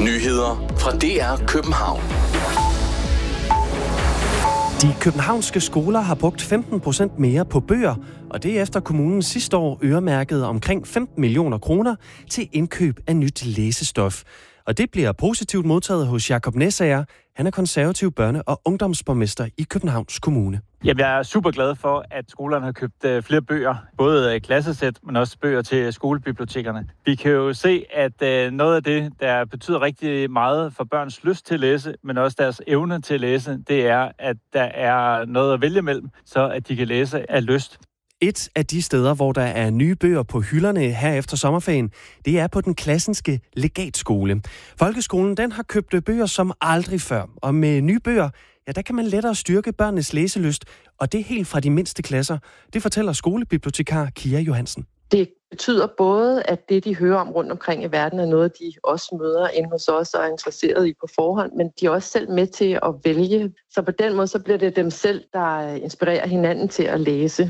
Nyheder fra DR København. De københavnske skoler har brugt 15% mere på bøger, og det er efter kommunen sidste år øremærkede omkring 15 millioner kroner til indkøb af nyt læsestof. Og det bliver positivt modtaget hos Jakob Næsager. Han er konservativ børne- og ungdomsborgmester i Københavns Kommune. Jamen, jeg er super glad for, at skolerne har købt flere bøger. Både klassesæt, men også bøger til skolebibliotekerne. Vi kan jo se, at noget af det, der betyder rigtig meget for børns lyst til at læse, men også deres evne til at læse, det er, at der er noget at vælge mellem, så at de kan læse af lyst. Et af de steder, hvor der er nye bøger på hylderne her efter sommerferien, det er på den Klassenske Legatskole. Folkeskolen den har købt bøger som aldrig før, og med nye bøger, ja, der kan man lettere styrke børnenes læselyst, og det er helt fra de mindste klasser. Det fortæller skolebibliotekar Kira Johansen. Det betyder både, at det, de hører om rundt omkring i verden, er noget, de også møder inde hos os og er interesseret i på forhånd, men de er også selv med til at vælge. Så på den måde, så bliver det dem selv, der inspirerer hinanden til at læse.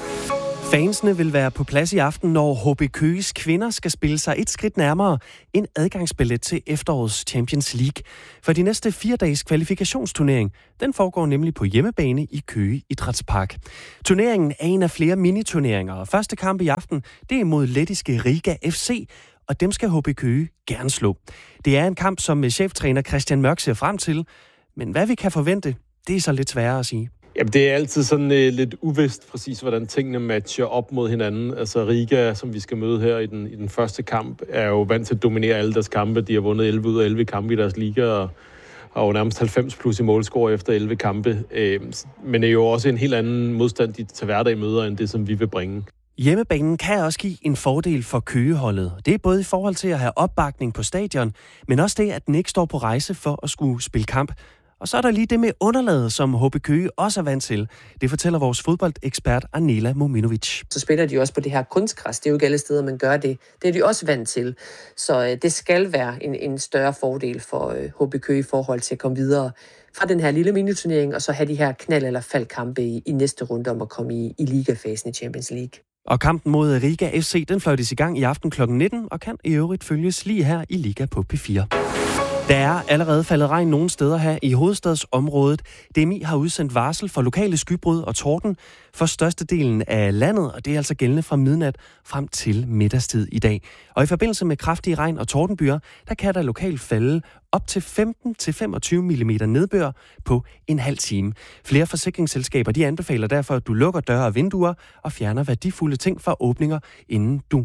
Fansene vil være på plads i aften, når HB Køges kvinder skal spille sig et skridt nærmere en adgangsbillet til efterårets Champions League. For de næste 4 dages kvalifikationsturnering, den foregår nemlig på hjemmebane i Køge Idrætspark. Turneringen er en af flere miniturneringer, og første kamp i aften, det er mod lettiske Riga FC, og dem skal HB Køge gerne slå. Det er en kamp, som cheftræner Christian Mørk ser frem til, men hvad vi kan forvente, det er så lidt sværere at sige. Jamen, det er altid sådan lidt uvist præcis, hvordan tingene matcher op mod hinanden. Altså Riga, som vi skal møde her i den første kamp, er jo vant til at dominere alle deres kampe. De har vundet 11 ud af 11 kampe i deres liga, og har jo nærmest 90 plus i målscore efter 11 kampe. Men er jo også en helt anden modstand, de til hverdag møder, end det, som vi vil bringe. Hjemmebanen kan også give en fordel for Køgeholdet. Det er både i forhold til at have opbakning på stadion, men også det, at den ikke står på rejse for at skulle spille kamp. Og så er der lige det med underlaget, som HB Køge også er vant til. Det fortæller vores fodboldekspert Anela Mominovic. Så spiller de også på det her kunstgræs. Det er jo ikke alle steder, man gør det. Det er de også vant til. Så det skal være en større fordel for HB Køge i forhold til at komme videre fra den her lille miniturnering, og så have de her knald- eller faldkampe i næste runde om at komme i ligafasen i Champions League. Og kampen mod Riga FC, den fløjtes i gang i aften kl. 19, og kan i øvrigt følges lige her i Liga på P4. Der er allerede faldet regn nogle steder her i hovedstadsområdet. DMI har udsendt varsel for lokale skybrud og torden for størstedelen af landet, og det er altså gældende fra midnat frem til middagstid i dag. Og i forbindelse med kraftige regn- og tordenbyger, der kan der lokalt falde op til 15-25 mm nedbør på en halv time. Flere forsikringsselskaber de anbefaler derfor, at du lukker døre og vinduer og fjerner værdifulde ting fra åbninger, inden du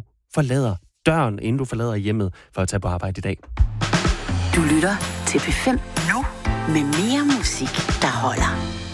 forlader hjemmet for at tage på arbejde i dag. Du lytter til P5 nu med mere musik, der holder.